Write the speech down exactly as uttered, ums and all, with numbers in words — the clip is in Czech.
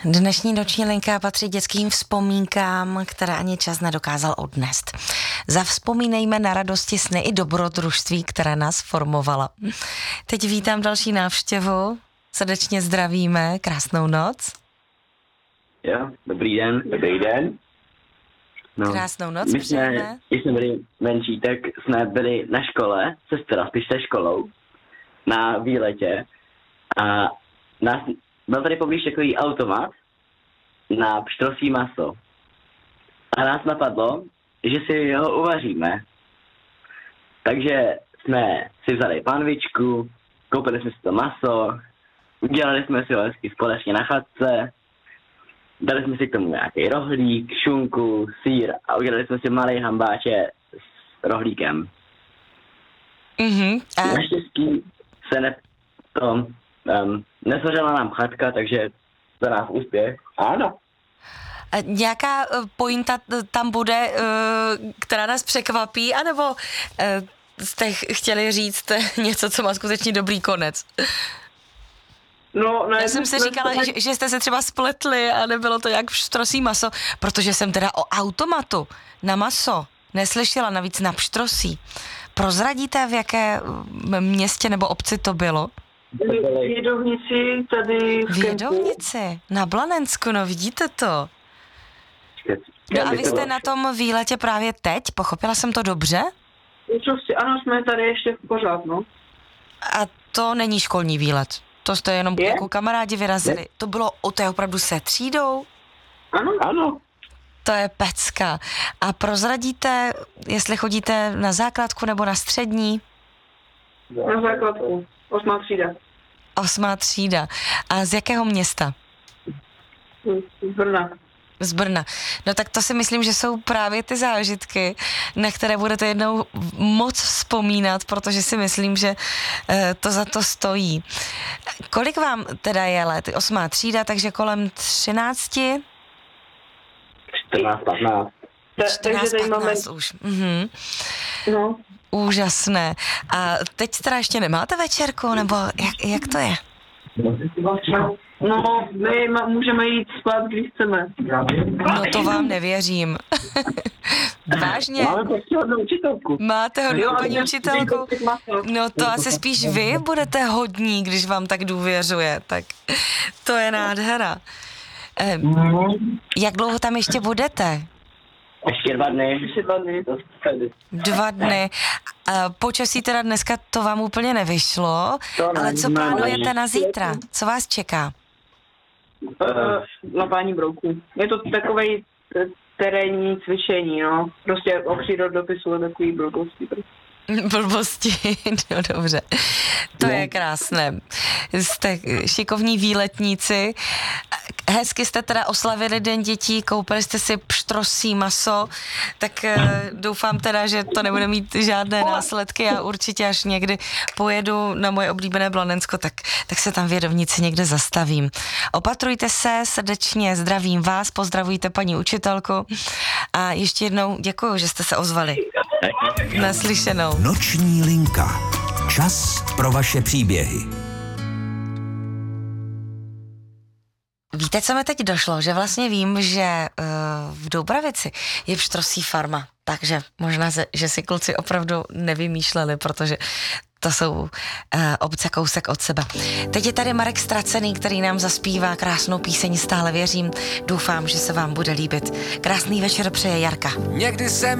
Dnešní noční linka patří dětským vzpomínkám, které ani čas nedokázal odnést. Zavzpomínejme na radosti, sny i dobrodružství, které nás formovala. Teď vítám další návštěvu, srdečně zdravíme, krásnou noc. Jo, dobrý den, dobrý den. No, krásnou noc, my jsme, když jsme byli menší, tak jsme byli na škole, sestra spíš se školou, na výletě a nás, byl tady poblíž takový automat na pštrosí maso. A nás napadlo, že si ho uvaříme. Takže jsme si vzali panvičku, koupili jsme si to maso, udělali jsme si ho hezky společně na chatce, dali jsme si k tomu nějaký rohlík, šunku, sýr a udělali jsme si malý hambáče s rohlíkem. Mm-hmm. A... Naštěstí se ne, to, um, nesvařila nám chatka, takže za nás úspěch. Ano. A nějaká pointa tam bude, která nás překvapí, anebo jste chtěli říct něco, co má skutečně dobrý konec? No, ne, Já jsem si říkala, že, že jste se třeba spletli a nebylo to jak pštrosí maso, protože jsem teda o automatu na maso neslyšela, navíc na pštrosí. Prozradíte, v jaké městě nebo obci to bylo? V Jedovnici, tady v V Jedovnici, na Blanensku, no vidíte to. No a vy jste na tom výletě právě teď, pochopila jsem to dobře? Ano, jsme tady ještě pořád, no. A to není školní výlet, to jste jenom je? Jako kamarádi vyrazili. Je? To bylo, o to je opravdu se třídou? Ano, ano. To je pecka. A prozradíte, jestli chodíte na základku nebo na střední? Na základku, osmá třída. Osmá třída. A z jakého města? Z Brna. Z Brna. No tak to si myslím, že jsou právě ty zážitky, na které budete jednou moc vzpomínat, protože si myslím, že to za to stojí. Kolik vám teda je let? Osmá třída, takže kolem třinácti? čtrnáct patnáct. čtrnáct patnáct už. Mhm. No. Úžasné. A teď teda ještě nemáte večerku, nebo jak, jak to je? No, my můžeme jít spát, když chceme. No to vám nevěřím. Vážně? Máme prostě hodnou učitelku. Máte hodnou paní učitelku? No to asi spíš vy budete hodní, když vám tak důvěřuje. Tak to je nádhera. Eh, jak dlouho tam ještě budete? Ještě dva dny. Ještě dva dny. Dva dny. A počasí teda dneska to vám úplně nevyšlo, to ale co ne, plánujete ne, na zítra? Co vás čeká? Uh, lapání brouků. Je to takovej terénní cvičení, no. Prostě o přírodopisu takový blbosti. Blbosti, no dobře. To no. Je krásné. Jste šikovní výletníci. Hezky jste teda oslavili Den dětí, koupili jste si pštrosí maso, tak doufám teda, že to nebude mít žádné následky. Já určitě až někdy pojedu na moje oblíbené Blanensko, tak, tak se tam v Jedovnici někde zastavím. Opatrujte se, srdečně zdravím vás, pozdravujte paní učitelku a ještě jednou děkuju, že jste se ozvali. Naslyšenou. Noční linka. Čas pro vaše příběhy. Víte, co mi teď došlo? Že vlastně vím, že uh, v Doubravici je pštrosí farma, takže možná, že si kluci opravdu nevymýšleli, protože to jsou uh, obce kousek od sebe. Teď je tady Marek Stracený, který nám zaspívá krásnou píseň Stále věřím. Doufám, že se vám bude líbit. Krásný večer přeje Jarka. Někdy jsem